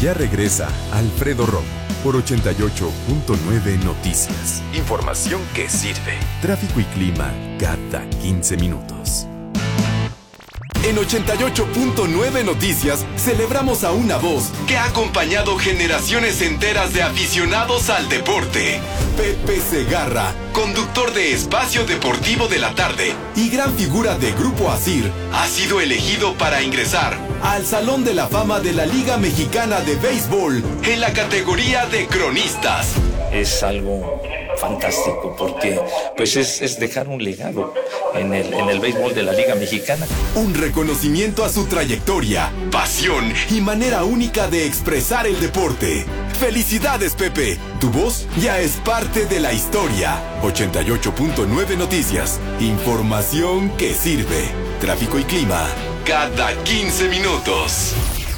Ya regresa Alfredo Romo por 88.9 Noticias. Información que sirve. Tráfico y clima cada 15 minutos. En 88.9 Noticias celebramos a una voz que ha acompañado generaciones enteras de aficionados al deporte. Pepe Segarra, conductor de Espacio Deportivo de la Tarde y gran figura de Grupo Asir, ha sido elegido para ingresar al Salón de la Fama de la Liga Mexicana de Béisbol en la categoría de cronistas. Es algo fantástico porque pues es dejar un legado en el béisbol de la Liga Mexicana. Un reconocimiento a su trayectoria, pasión y manera única de expresar el deporte. ¡Felicidades, Pepe! Tu voz ya es parte de la historia. 88.9 Noticias. Información que sirve. Tráfico y clima cada 15 minutos.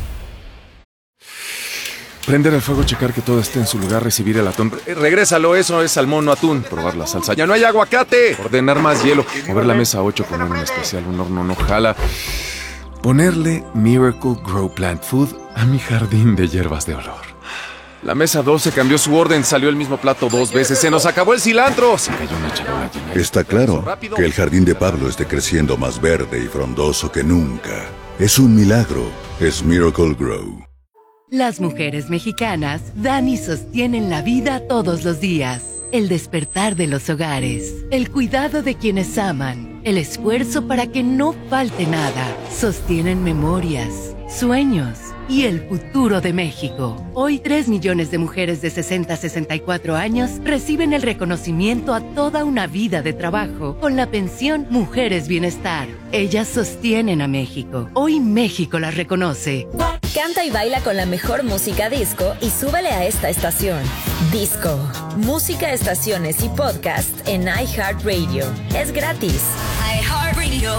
Prender el fuego, checar que todo esté en su lugar, recibir el atún. Regrésalo, eso es salmón, no atún. Probar la salsa. ¡Ya no hay aguacate! Ordenar más hielo. Mover la mesa 8, poner un especial, un horno no jala. Ponerle Miracle Grow Plant Food a mi jardín de hierbas de olor. La mesa 12 cambió su orden, salió el mismo plato 2 veces. ¡Se nos acabó el cilantro! Se cayó una charola llena. Está claro que el jardín de Pablo esté creciendo más verde y frondoso que nunca. Es un milagro. Es Miracle Grow. Las mujeres mexicanas dan y sostienen la vida todos los días. El despertar de los hogares, el cuidado de quienes aman, el esfuerzo para que no falte nada. Sostienen memorias, sueños y el futuro de México. Hoy 3 millones de mujeres de 60 a 64 años reciben el reconocimiento a toda una vida de trabajo con la pensión Mujeres Bienestar. Ellas sostienen a México. Hoy México las reconoce. Canta y baila con la mejor música disco y súbele a esta estación. Disco. Música, estaciones y podcast en iHeartRadio. Es gratis. iHeartRadio.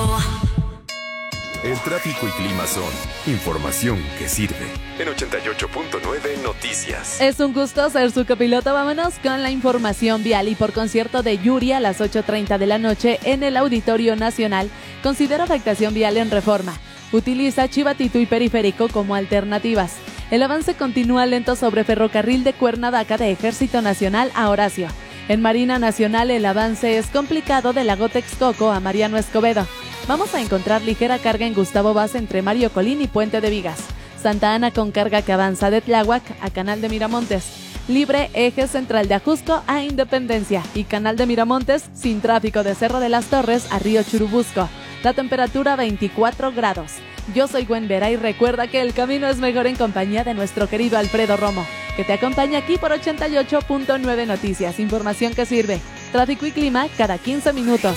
El tráfico y clima son información que sirve. En 88.9 Noticias. Es un gusto ser su copiloto. Vámonos con la información vial. Y por concierto de Yuri a las 8:30 de la noche en el Auditorio Nacional, considera afectación vial en Reforma. Utiliza Chivatito y Periférico como alternativas. El avance continúa lento sobre Ferrocarril de Cuernavaca de Ejército Nacional a Horacio. En Marina Nacional el avance es complicado de Lago Texcoco a Mariano Escobedo. Vamos a encontrar ligera carga en Gustavo Vaz entre Mario Colín y Puente de Vigas. Santa Ana con carga que avanza de Tláhuac a Canal de Miramontes. Libre eje central de Ajusco a Independencia y Canal de Miramontes sin tráfico de Cerro de las Torres a Río Churubusco. La temperatura 24 grados. Yo soy Gwen Vera y recuerda que el camino es mejor en compañía de nuestro querido Alfredo Romo, que te acompaña aquí por 88.9 Noticias. Información que sirve. Tráfico y clima cada 15 minutos.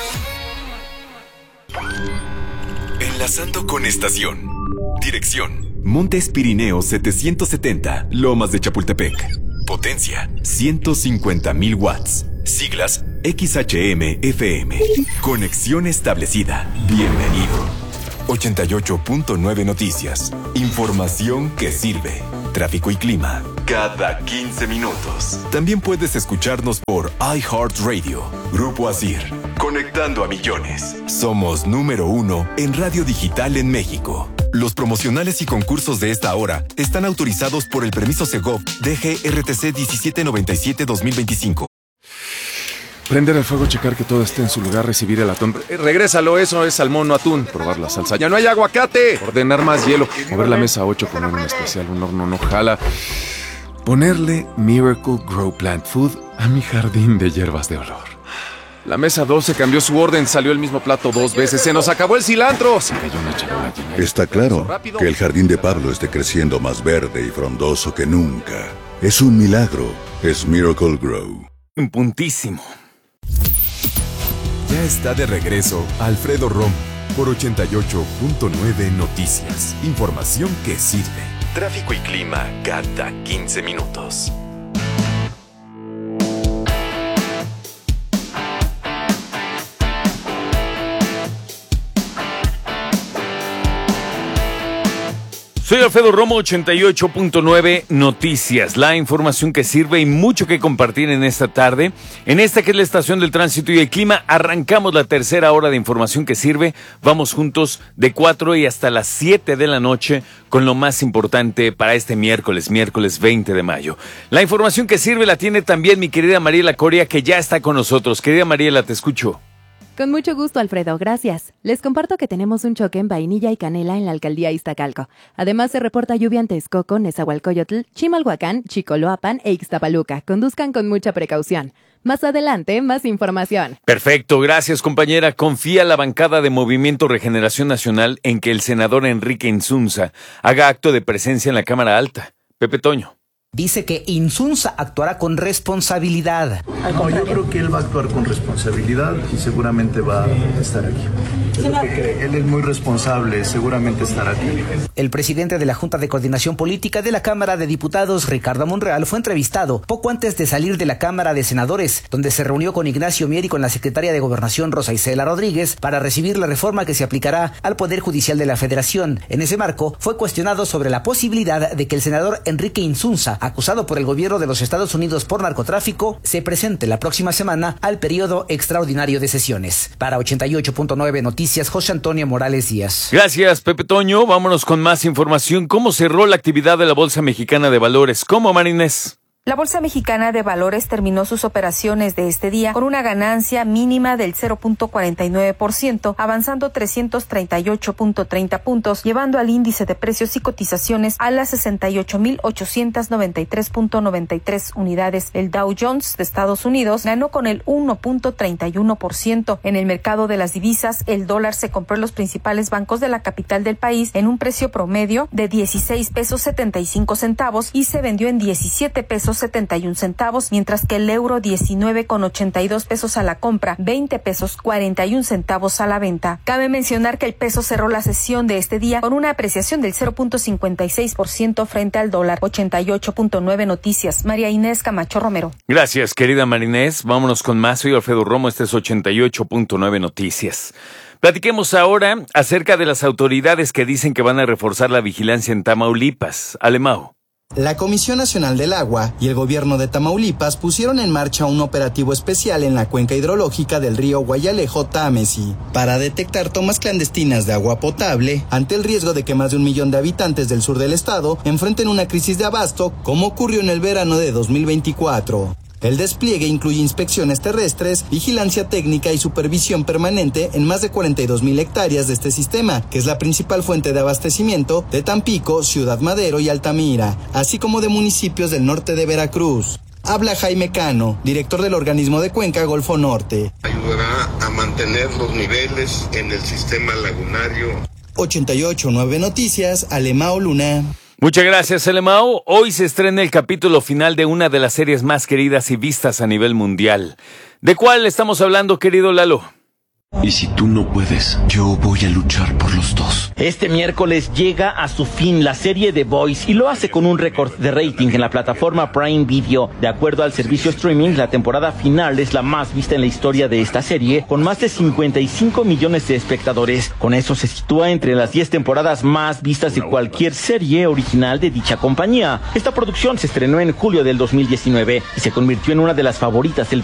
Enlazando con estación. Dirección: Montes Pirineos 770, Lomas de Chapultepec. Potencia: 150,000 watts. Siglas: XHM-FM. Conexión establecida. Bienvenido. 88.9 Noticias. Información que sirve. Tráfico y clima cada 15 minutos. También puedes escucharnos por iHeartRadio. Grupo Asir. Conectando a millones. Somos número 1 en radio digital en México. Los promocionales y concursos de esta hora están autorizados por el permiso Segov DGRTC 1797-2025. Prender el fuego, checar que todo esté en su lugar, recibir el atún. Regrésalo, eso es salmón, no atún. Probar la salsa. ¡Ya no hay aguacate! Ordenar más hielo. Mover la mesa 8, poner un especial, un horno no jala. Ponerle Miracle Grow Plant Food a mi jardín de hierbas de olor. La mesa 12 cambió su orden, salió el mismo plato 2 veces. ¡Se nos acabó el cilantro! Se cayó una charola llena. Está claro que el jardín de Pablo esté creciendo más verde y frondoso que nunca. Es un milagro. Es Miracle Grow. Puntísimo. Ya está de regreso Alfredo Romo por 88.9 Noticias. Información que sirve. Tráfico y clima cada 15 minutos. Soy Alfredo Romo, 88.9 Noticias, la información que sirve y mucho que compartir en esta tarde. En esta que es la estación del tránsito y el clima, arrancamos la tercera hora de información que sirve. Vamos juntos de 4 y hasta las 7 de la noche con lo más importante para este miércoles 20 de mayo. La información que sirve la tiene también mi querida Mariela Coria, que ya está con nosotros. Querida Mariela, te escucho. Con mucho gusto, Alfredo, gracias. Les comparto que tenemos un choque en Vainilla y Canela en la alcaldía Iztacalco. Además, se reporta lluvia en Texcoco, Nezahualcóyotl, Chimalhuacán, Chicoloapan e Ixtapaluca. Conduzcan con mucha precaución. Más adelante, más información. Perfecto, gracias compañera. Confía la bancada de Movimiento Regeneración Nacional en que el senador Enrique Insunza haga acto de presencia en la Cámara Alta. Pepe Toño. Dice que Insunza actuará con responsabilidad. No, yo creo que él va a actuar con responsabilidad y seguramente va a estar aquí. Él es muy responsable, seguramente estará aquí. El presidente de la Junta de Coordinación Política de la Cámara de Diputados, Ricardo Monreal, fue entrevistado poco antes de salir de la Cámara de Senadores, donde se reunió con Ignacio Mier y con la secretaria de Gobernación, Rosa Isela Rodríguez, para recibir la reforma que se aplicará al Poder Judicial de la Federación. En ese marco, fue cuestionado sobre la posibilidad de que el senador Enrique Insunza, acusado por el gobierno de los Estados Unidos por narcotráfico, se presente la próxima semana al periodo extraordinario de sesiones. Para 88.9 Noticias, José Antonio Morales Díaz. Gracias, Pepe Toño. Vámonos con más información. ¿Cómo cerró la actividad de la Bolsa Mexicana de Valores? ¿Cómo, Marinés? La Bolsa Mexicana de Valores terminó sus operaciones de este día con una ganancia mínima del 0.49%, avanzando 338.30 puntos, llevando al índice de precios y cotizaciones a las 68.893.93 unidades. El Dow Jones de Estados Unidos ganó con el 1.31%. En el mercado de las divisas, el dólar se compró en los principales bancos de la capital del país en un precio promedio de 16 pesos 75 centavos y se vendió en 17 pesos 71 centavos, mientras que el euro 19,82 pesos a la compra, 20 pesos 41 centavos a la venta. Cabe mencionar que el peso cerró la sesión de este día con una apreciación del 0.56% frente al dólar. 88.9 Noticias, María Inés Camacho Romero. Gracias, querida Marinés. Vámonos con más. Soy Alfredo Romo, este es 88.9 Noticias. Platiquemos ahora acerca de las autoridades que dicen que van a reforzar la vigilancia en Tamaulipas. Alemão. La Comisión Nacional del Agua y el gobierno de Tamaulipas pusieron en marcha un operativo especial en la cuenca hidrológica del río Guayalejo-Támesi para detectar tomas clandestinas de agua potable ante el riesgo de que más de 1 millón de habitantes del sur del estado enfrenten una crisis de abasto, como ocurrió en el verano de 2024. El despliegue incluye inspecciones terrestres, vigilancia técnica y supervisión permanente en más de 42,000 hectáreas de este sistema, que es la principal fuente de abastecimiento de Tampico, Ciudad Madero y Altamira, así como de municipios del norte de Veracruz. Habla Jaime Cano, director del organismo de Cuenca Golfo Norte. Ayudará a mantener los niveles en el sistema lagunario. 88.9 Noticias, Alemão Luna. Muchas gracias, Alemão. Hoy se estrena el capítulo final de una de las series más queridas y vistas a nivel mundial. ¿De cuál estamos hablando, querido Lalo? Y si tú no puedes, yo voy a luchar por los dos. Este miércoles llega a su fin la serie The Boys y lo hace con un récord de rating en la plataforma Prime Video. De acuerdo al servicio streaming, la temporada final es la más vista en la historia de esta serie, con más de 55 millones de espectadores. Con eso se sitúa entre las 10 temporadas más vistas de cualquier serie original de dicha compañía. Esta producción se estrenó en julio del 2019 y se convirtió en una de las favoritas del